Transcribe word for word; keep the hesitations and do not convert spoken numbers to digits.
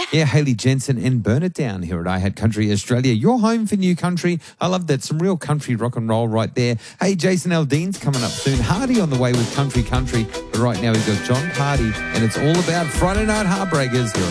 Yeah, Haley Jensen and Burn It Down here at I Had Country Australia. Your home for new country. I love that. Some real country rock and roll right there. Hey, Jason Aldean's coming up soon. Hardy on the way with Country Country. But right now we've got John Party, and it's all about Friday Night Heartbreakers here.